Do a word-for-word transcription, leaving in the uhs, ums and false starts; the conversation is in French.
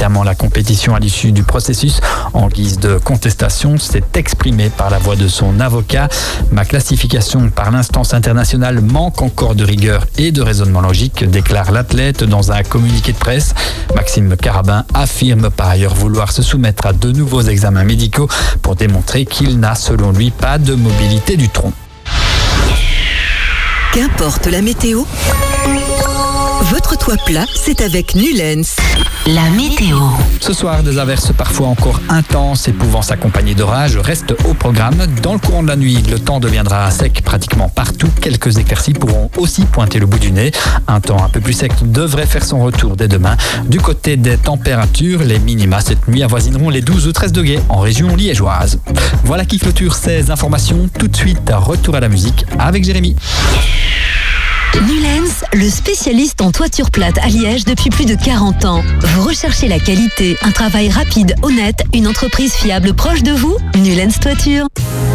évidemment la compétition à l'issue du processus. En guise de contestation, s'est exprimé par la voix de son avocat. Ma classification par l'instance internationale manque encore de rigueur et de raisonnement logique, déclare l'athlète dans un communiqué de presse. Maxime Carabin affirme par ailleurs vouloir se soumettre à de nouveaux examens médicaux pour démontrer qu'il n'a selon lui pas de mobilité du tronc. Qu'importe la météo, votre toit plat, c'est avec Nulens. La météo. Ce soir, des averses parfois encore intenses et pouvant s'accompagner d'orages restent au programme. Dans le courant de la nuit, le temps deviendra sec pratiquement partout. Quelques éclaircies pourront aussi pointer le bout du nez. Un temps un peu plus sec devrait faire son retour dès demain. Du côté des températures, les minima cette nuit avoisineront les douze ou treize degrés en région liégeoise. Voilà qui clôture ces informations. Tout de suite, retour à la musique avec Jérémy. Nulens, le spécialiste en toiture plate à Liège depuis plus de quarante ans. Vous recherchez la qualité, un travail rapide, honnête, une entreprise fiable proche de vous? Nulens Toiture.